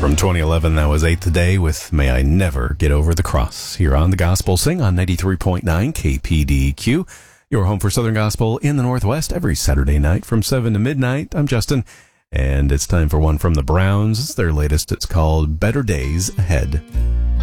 From 2011, that was Eighth Day with May I Never Get Over the Cross. Here on The Gospel Sing on 93.9 KPDQ, your home for Southern Gospel in the Northwest every Saturday night from 7 to midnight. I'm Justin, and it's time for one from the Browns. It's their latest. It's called Better Days Ahead.